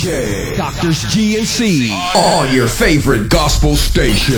DJ Doctors GNC on your favorite gospel station.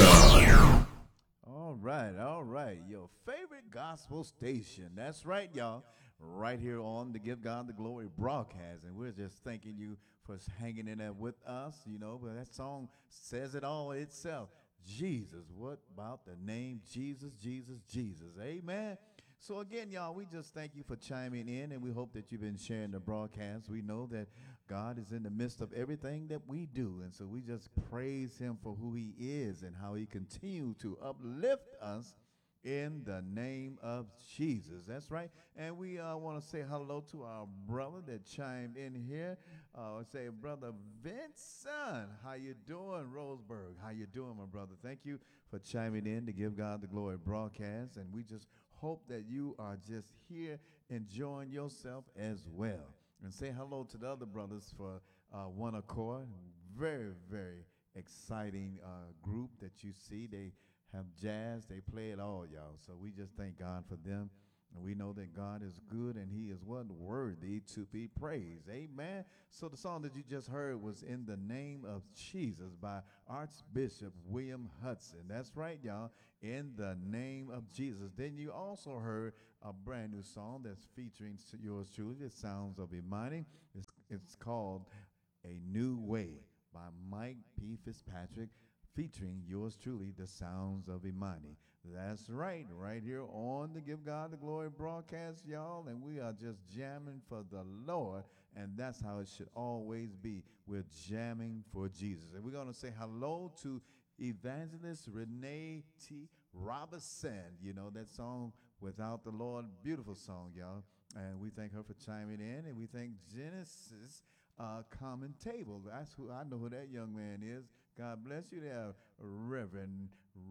All right. Your favorite gospel station. That's right, y'all. Right here on the Give God the Glory broadcast. And we're just thanking you for hanging in there with us. You know, but that song says it all itself. Jesus. What about the name Jesus, Jesus, Jesus? Amen. So again, y'all, we just thank you for chiming in, and we hope that you've been sharing the broadcast. We know that God is in the midst of everything that we do, and so we just praise him for who he is and how he continues to uplift us in the name of Jesus. That's right. And we want to say hello to our brother that chimed in here. Say, Brother Vincent, how you doing, Roseburg? How you doing, my brother? Thank you for chiming in to Give God the Glory broadcast, and we just hope that you are just here enjoying yourself as well. And say hello to the other brothers for One Accord. Very, very exciting group that you see. They have jazz. They play it all, y'all. So we just thank God for them. And we know that God is good and he is what? Worthy to be praised. Amen. So the song that you just heard was In the Name of Jesus by Archbishop William Hudson. That's right, y'all. In the Name of Jesus. Then you also heard a brand new song that's featuring yours truly, The Sounds of Imani. It's called A New Way by Mike P. Fitzpatrick, featuring yours truly, The Sounds of Imani. That's right here on the Give God the Glory broadcast, y'all, and we are just jamming for the Lord, and that's how it should always be. We're jamming for Jesus. And we're going to say hello to Evangelist Renee T. Robinson. You know, that song, Without the Lord, beautiful song, y'all. And we thank her for chiming in, and we thank Genesis Common Table. That's who I know who that young man is. God bless you there, Reverend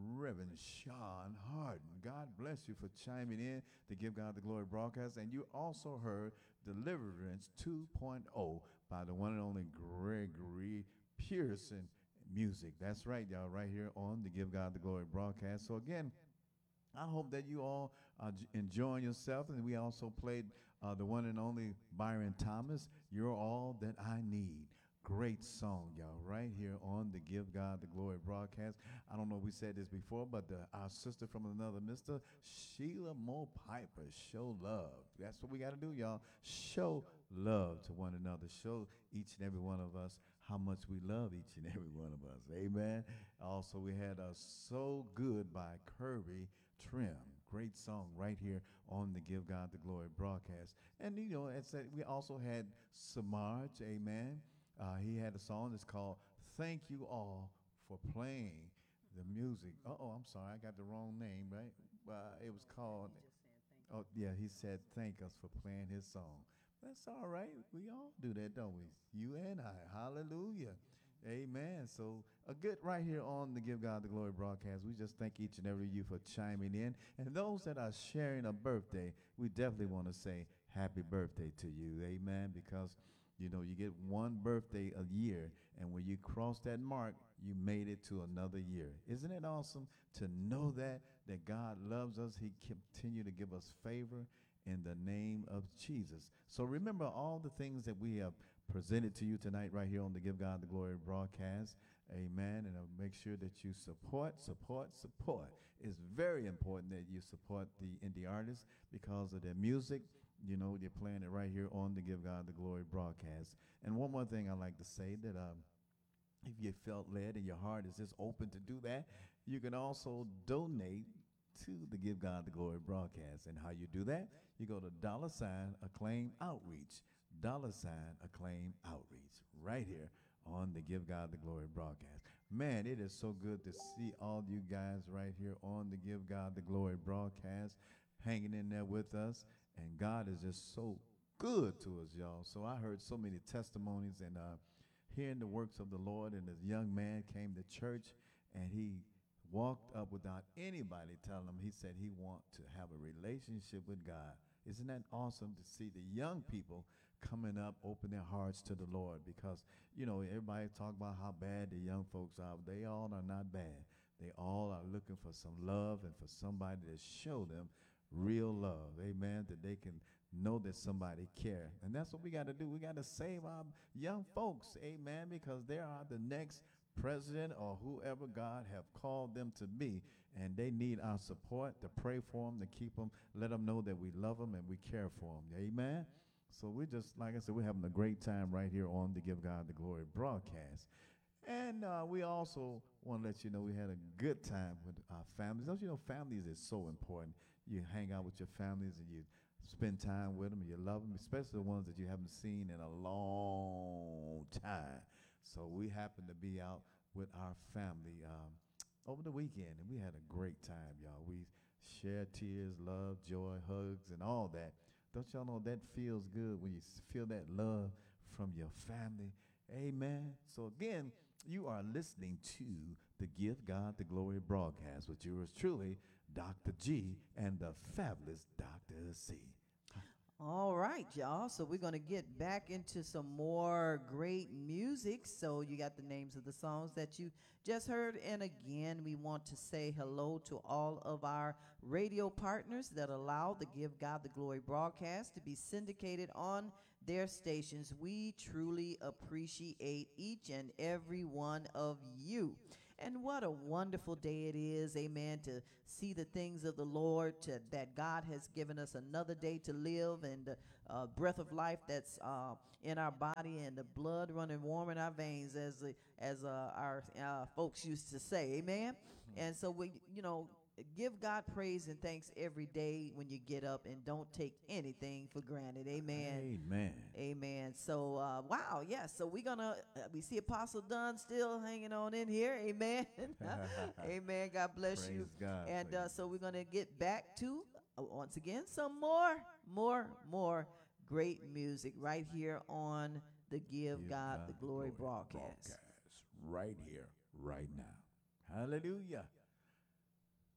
Sean Harden. God bless you for chiming in to Give God the Glory broadcast. And you also heard Deliverance 2.0 by the one and only Gregory Pearson Music. That's right, y'all, right here on the Give God the Glory broadcast. So again, I hope that you all are enjoying yourself. And we also played the one and only Byron Thomas, You're All That I Need. Great song, y'all, right here on the Give God the Glory broadcast. I don't know if we said this before, but our sister from another mister, Sheila Mo Piper, show love. That's what we got to do, y'all. Show love to one another. Show each and every one of us how much we love each and every one of us. Amen. Also, we had So Good by Kirby Trim. Great song right here on the Give God the Glory broadcast. And, you know, we also had Samaj, amen. He had a song that's called Thank You All for Playing the Music. I'm sorry. I got the wrong name, right? It was called, he said thank us for playing his song. That's all right. We all do that, don't we? You and I. Hallelujah. Amen. So a good right here on the Give God the Glory broadcast. We just thank each and every you for chiming in. And those that are sharing a birthday, we definitely want to say happy birthday to you. Amen. Because you know, you get one birthday a year, and when you cross that mark, you made it to another year. Isn't it awesome to know that God loves us? He continue to give us favor in the name of Jesus. So remember all the things that we have presented to you tonight right here on the Give God the Glory broadcast. Amen. And make sure that you support. It's very important that you support the indie artists because of their music. You know, you're playing it right here on the Give God the Glory broadcast. And one more thing I like to say that if you felt led and your heart is just open to do that, you can also donate to the Give God the Glory broadcast. And how you do that, you go to $Acclaim Outreach, $Acclaim Outreach, right here on the Give God the Glory broadcast. Man, it is so good to see all you guys right here on the Give God the Glory broadcast, hanging in there with us. And God is just so good to us, y'all. So I heard so many testimonies and hearing the works of the Lord. And this young man came to church and he walked up without anybody telling him. He said he wants to have a relationship with God. Isn't that awesome to see the young people coming up, open their hearts to the Lord? Because, you know, everybody talk about how bad the young folks are. They all are not bad. They all are looking for some love and for somebody to show them real love, amen, that they can know that somebody care. And that's what we got to do. We got to save our young folks, amen, because they are the next president or whoever God have called them to be, and they need our support to pray for them, to keep them, let them know that we love them and we care for them, amen. So we're just, like I said, we're having a great time right here on the Give God the Glory broadcast. And we also want to let you know we had a good time with our families. Don't you know families is so important? You hang out with your families and you spend time with them and you love them, especially the ones that you haven't seen in a long time. So we happened to be out with our family over the weekend, and we had a great time, y'all. We shared tears, love, joy, hugs, and all that. Don't y'all know that feels good when you feel that love from your family? Amen. So again, you are listening to the Give God the Glory broadcast with yours truly, Dr. G and the fabulous Dr. C. All right, y'all. So we're going to get back into some more great music. So you got the names of the songs that you just heard. And again, we want to say hello to all of our radio partners that allow the Give God the Glory broadcast to be syndicated on their stations. We truly appreciate each and every one of you. And what a wonderful day it is, amen, to see the things of the Lord, that God has given us another day to live, and the breath of life that's in our body, and the blood running warm in our veins, as our folks used to say, amen. And so we, give God praise and thanks every day when you get up, and don't take anything for granted. Amen. Amen. Amen. So, wow, yes. So we see Apostle Dunn still hanging on in here. Amen. Amen. God bless you. Praise God. And Praise so we're going to get back to, once again, some more great music right here on the Give God the Glory broadcast. Right here, right now. Hallelujah.